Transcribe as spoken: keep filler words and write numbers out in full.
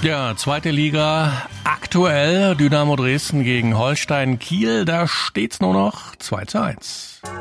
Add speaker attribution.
Speaker 1: Ja, zweite Liga, aktuell Dynamo Dresden gegen Holstein Kiel, da steht's nur noch zwei zu eins.